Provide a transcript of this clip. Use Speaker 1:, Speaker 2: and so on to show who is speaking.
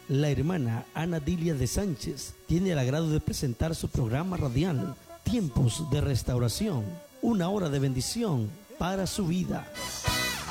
Speaker 1: La hermana Ana Dilia de Sánchez tiene el agrado de presentar su programa radial Tiempos de Restauración, una hora de bendición para su vida.